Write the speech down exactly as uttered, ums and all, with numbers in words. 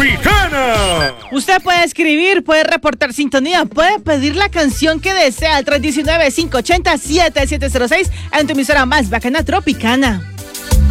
Tropicana. Usted puede escribir, puede reportar sintonía, puede pedir la canción que desea al tres uno nueve, cinco ocho cero, siete siete cero seis en tu emisora más bacana Tropicana.